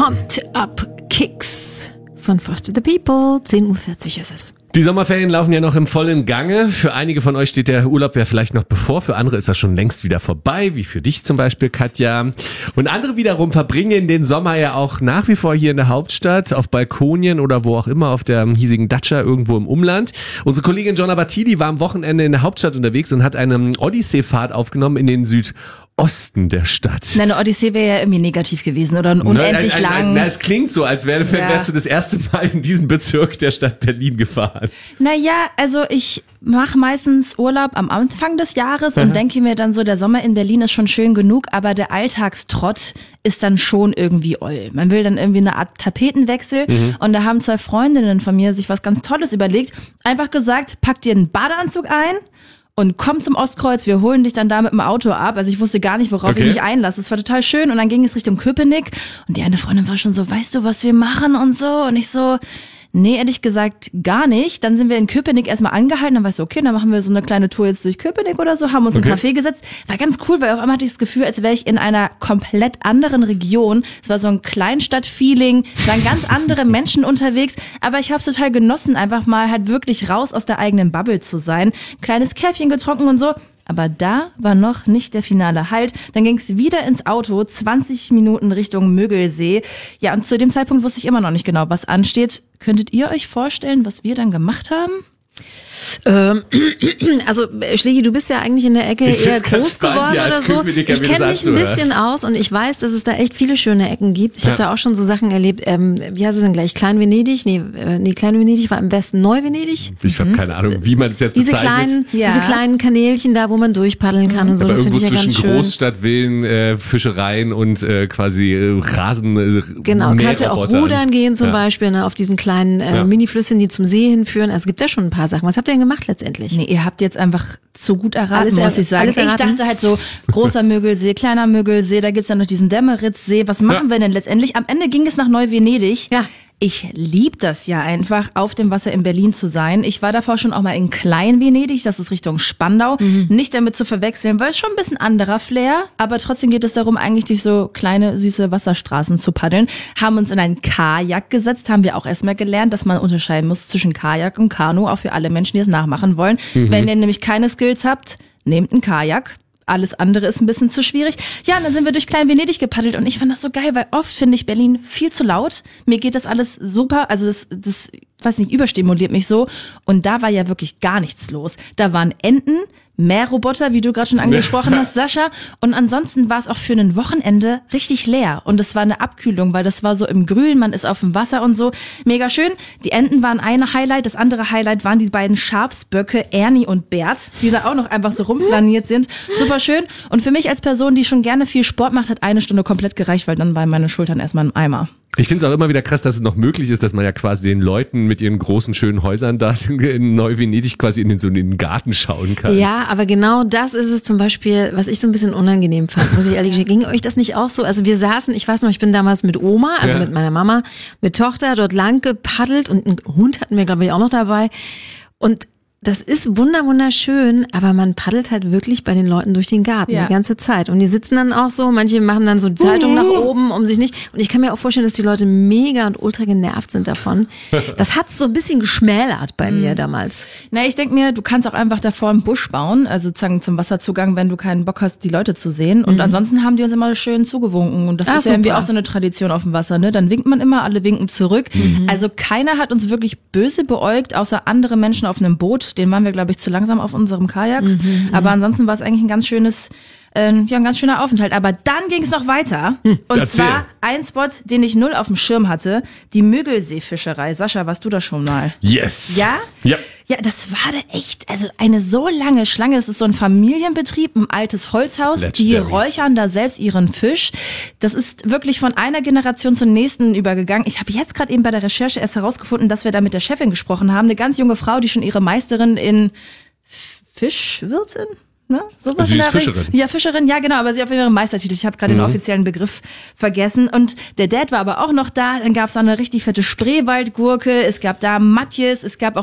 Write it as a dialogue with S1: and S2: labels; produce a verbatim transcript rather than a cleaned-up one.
S1: Pumped Up Kicks von Foster the People. zehn Uhr vierzig ist es.
S2: Die Sommerferien laufen ja noch im vollen Gange. Für einige von euch steht der Urlaub ja vielleicht noch bevor. Für andere ist das schon längst wieder vorbei, wie für dich zum Beispiel, Katja. Und andere wiederum verbringen den Sommer ja auch nach wie vor hier in der Hauptstadt, auf Balkonien oder wo auch immer, auf der hiesigen Datscha irgendwo im Umland. Unsere Kollegin Gianna Battidi war am Wochenende in der Hauptstadt unterwegs und hat eine Odyssee-Fahrt aufgenommen in den Südosten der Stadt.
S1: Na, eine Odyssee wäre ja irgendwie negativ gewesen oder unendlich
S2: na,
S1: lang.
S2: Na, es klingt so, als wär, ja. wärst du das erste Mal in diesen Bezirk der Stadt Berlin gefahren.
S1: Naja, also ich mache meistens Urlaub am Anfang des Jahres und denke mir dann so, der Sommer in Berlin ist schon schön genug, aber der Alltagstrott ist dann schon irgendwie oll. Man will dann irgendwie eine Art Tapetenwechsel mhm. und da haben zwei Freundinnen von mir sich was ganz Tolles überlegt. Einfach gesagt, pack dir einen Badeanzug ein und komm zum Ostkreuz, wir holen dich dann da mit dem Auto ab. Also ich wusste gar nicht, worauf okay. ich mich einlasse. Es war total schön und dann ging es Richtung Köpenick und die eine Freundin war schon so, weißt du, was wir machen und so. Und ich so, nee, ehrlich gesagt gar nicht. Dann sind wir in Köpenick erstmal angehalten, dann war ich so, okay, dann machen wir so eine kleine Tour jetzt durch Köpenick oder so, haben uns okay. in einen Café gesetzt. War ganz cool, weil auf einmal hatte ich das Gefühl, als wäre ich in einer komplett anderen Region. Es war so ein Kleinstadt-Feeling, es waren ganz andere Menschen unterwegs, aber ich habe es total genossen, einfach mal halt wirklich raus aus der eigenen Bubble zu sein. Kleines Käffchen getrunken und so. Aber da war noch nicht der finale Halt. Dann ging es wieder ins Auto, zwanzig Minuten Richtung Müggelsee. Ja, und zu dem Zeitpunkt wusste ich immer noch nicht genau, was ansteht. Könntet ihr euch vorstellen, was wir dann gemacht haben?
S3: Ähm, also Schlägi, du bist ja eigentlich in der Ecke
S2: ich
S3: eher groß geworden
S2: ja,
S3: oder so. Ich kenne mich ein bisschen aus und ich weiß, dass es da echt viele schöne Ecken gibt. Ich ja. habe da auch schon so Sachen erlebt. Ähm, wie heißt es denn gleich? Klein-Venedig? Nee, äh, nee Klein-Venedig war am besten Neu-Venedig.
S2: Ich habe mhm. keine Ahnung, wie man das jetzt
S3: diese
S2: bezeichnet.
S3: Kleinen,
S1: ja.
S3: Diese kleinen Kanälchen da, wo man durchpaddeln kann mhm. und so.
S2: Aber
S3: das finde ich ja ganz schön.
S2: Zwischen Großstadtvillen, äh, Fischereien und äh, quasi äh, Rasen. Äh,
S3: genau, kannst ja auch rudern gehen zum
S2: ja.
S3: Beispiel, ne, auf diesen kleinen äh, ja. Mini-Flüsschen, die zum See hinführen. Also es gibt da schon ein paar Sachen. Was habt ihr denn gemacht letztendlich?
S1: Nee, ihr habt jetzt einfach zu gut erraten, alles muss ich sagen.
S3: Alles
S1: ich dachte halt so, großer Müggelsee, kleiner Müggelsee, da gibt's dann noch diesen Dämmeritzsee. Was machen ja. wir denn letztendlich? Am Ende ging es nach Neu-Venedig. Ja. Ich lieb das ja einfach, auf dem Wasser in Berlin zu sein. Ich war davor schon auch mal in Klein-Venedig, das ist Richtung Spandau. Mhm. Nicht damit zu verwechseln, weil es schon ein bisschen anderer Flair. Aber trotzdem geht es darum, eigentlich durch so kleine, süße Wasserstraßen zu paddeln. Haben uns in einen Kajak gesetzt, haben wir auch erstmal gelernt, dass man unterscheiden muss zwischen Kajak und Kanu, auch für alle Menschen, die es nachmachen wollen. Mhm. Wenn ihr nämlich keine Skills habt, nehmt einen Kajak. Alles andere ist ein bisschen zu schwierig. Ja, und dann sind wir durch Klein-Venedig gepaddelt und ich fand das so geil, weil oft finde ich Berlin viel zu laut. Mir geht das alles super, also das, das, weiß nicht, überstimuliert mich so. Und da war ja wirklich gar nichts los. Da waren Enten, Mähroboter, wie du gerade schon angesprochen hast, Sascha. Und ansonsten war es auch für ein Wochenende richtig leer. Und es war eine Abkühlung, weil das war so im Grün, man ist auf dem Wasser und so. Mega schön. Die Enten waren eine Highlight. Das andere Highlight waren die beiden Schafsböcke, Ernie und Bert, die da auch noch einfach so rumflaniert sind. Super schön. Und für mich als Person, die schon gerne viel Sport macht, hat eine Stunde komplett gereicht, weil dann waren meine Schultern erstmal im Eimer.
S2: Ich finde es auch immer wieder krass, dass es noch möglich ist, dass man ja quasi den Leuten mit ihren großen, schönen Häusern da in Neu-Venedig quasi in den, so in den Garten schauen kann.
S3: Ja, aber genau das ist es zum Beispiel, was ich so ein bisschen unangenehm fand, muss ich ehrlich sagen. Ging euch das nicht auch so? Also wir saßen, ich weiß noch, ich bin damals mit Oma, also ja. mit meiner Mama, mit Tochter dort lang gepaddelt und einen Hund hatten wir, glaube ich, auch noch dabei. Und das ist wunder wunderschön, aber man paddelt halt wirklich bei den Leuten durch den Garten ja. die ganze Zeit. Und die sitzen dann auch so, manche machen dann so die Zeitung uh. nach oben, um sich nicht... Und ich kann mir auch vorstellen, dass die Leute mega und ultra genervt sind davon. Das hat so ein bisschen geschmälert bei mm. mir damals.
S1: Na, ich denke mir, du kannst auch einfach davor einen Busch bauen, also sozusagen zum Wasserzugang, wenn du keinen Bock hast, die Leute zu sehen. Und mhm. ansonsten haben die uns immer schön zugewunken. Und das Ach, ist ja irgendwie auch so eine Tradition auf dem Wasser, ne? Dann winkt man immer, alle winken zurück. Mhm. Also keiner hat uns wirklich böse beäugt, außer andere Menschen auf einem Boot. Den waren wir, glaube ich, zu langsam auf unserem Kajak. Mhm, Aber ansonsten war es eigentlich ein ganz schönes, äh, ja, ein ganz schöner Aufenthalt. Aber dann ging es noch weiter. Hm, und erzähl. zwar ein Spot, den ich null auf dem Schirm hatte. Die Müggelsee-Fischerei. Sascha, warst du da schon mal?
S2: Yes.
S1: Ja?
S2: Ja.
S1: Ja, das war da echt, also eine so lange Schlange. Es ist so ein Familienbetrieb, ein altes Holzhaus. Legendary. Die räuchern da selbst ihren Fisch. Das ist wirklich von einer Generation zur nächsten übergegangen. Ich habe jetzt gerade eben bei der Recherche erst herausgefunden, dass wir da mit der Chefin gesprochen haben. Eine ganz junge Frau, die schon ihre Meisterin in Fischwirtin? Ne? Sowas
S2: sie ist Fischerin.
S1: Ja, Fischerin, ja genau, aber sie hat ihren Meistertitel. Ich habe gerade mhm. den offiziellen Begriff vergessen. Und der Dad war aber auch noch da. Dann gab es da eine richtig fette Spreewaldgurke. Es gab da Matjes. Es gab auch